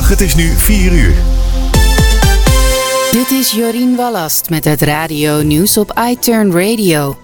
Goedemiddag, het is nu 4 uur. Dit is Jorien Wallast met het radio-nieuws op iTurn Radio.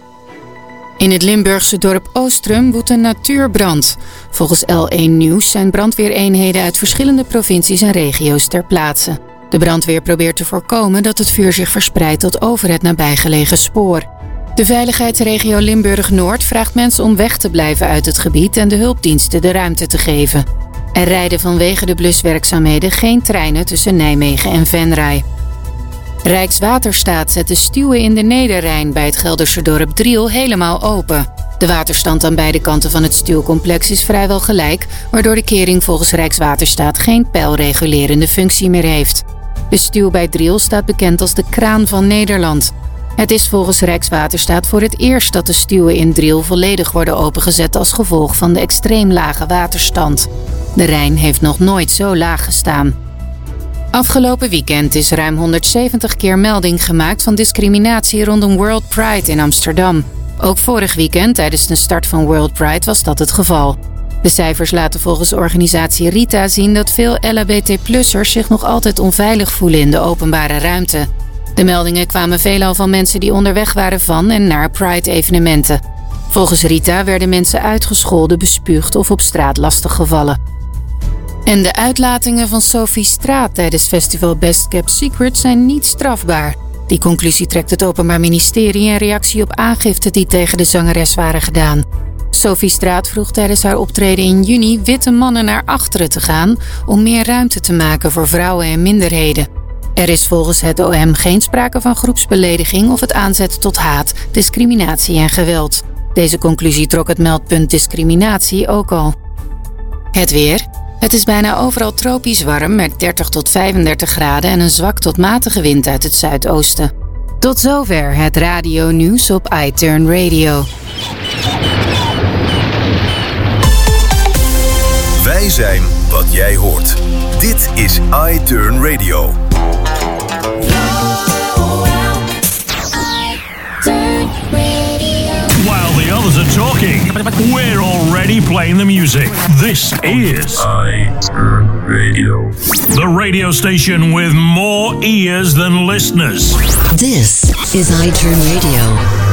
In het Limburgse dorp Oostrum woedt een natuurbrand. Volgens L1 Nieuws zijn brandweereenheden uit verschillende provincies en regio's ter plaatse. De brandweer probeert te voorkomen dat het vuur zich verspreidt tot over het nabijgelegen spoor. De veiligheidsregio Limburg-Noord vraagt mensen om weg te blijven uit het gebied en de hulpdiensten de ruimte te geven. Er rijden vanwege de bluswerkzaamheden geen treinen tussen Nijmegen en Venray. Rijkswaterstaat zet de stuwen in de Nederrijn bij het Gelderse dorp Driel helemaal open. De waterstand aan beide kanten van het stuwcomplex is vrijwel gelijk, waardoor de kering volgens Rijkswaterstaat geen peilregulerende functie meer heeft. De stuw bij Driel staat bekend als de kraan van Nederland. Het is volgens Rijkswaterstaat voor het eerst dat de stuwen in Driel volledig worden opengezet als gevolg van de extreem lage waterstand. De Rijn heeft nog nooit zo laag gestaan. Afgelopen weekend is ruim 170 keer melding gemaakt van discriminatie rondom World Pride in Amsterdam. Ook vorig weekend tijdens de start van World Pride was dat het geval. De cijfers laten volgens organisatie RITA zien dat veel LHBT-plussers zich nog altijd onveilig voelen in de openbare ruimte. De meldingen kwamen veelal van mensen die onderweg waren van en naar Pride-evenementen. Volgens RITA werden mensen uitgescholden, bespuugd of op straat lastiggevallen. En de uitlatingen van Sophie Straat tijdens festival Best Kept Secret zijn niet strafbaar. Die conclusie trekt het Openbaar Ministerie in reactie op aangiften die tegen de zangeres waren gedaan. Sophie Straat vroeg tijdens haar optreden in juni witte mannen naar achteren te gaan om meer ruimte te maken voor vrouwen en minderheden. Er is volgens het OM geen sprake van groepsbelediging of het aanzetten tot haat, discriminatie en geweld. Deze conclusie trok het meldpunt discriminatie ook al. Het weer. Het is bijna overal tropisch warm met 30 tot 35 graden en een zwak tot matige wind uit het zuidoosten. Tot zover het radio-nieuws op iTurn Radio. Wij zijn wat jij hoort. Dit is iTurn Radio. While the others are talking, we're already playing the music. This is iTurn Radio. The radio station with more ears than listeners. This is iTurn Radio.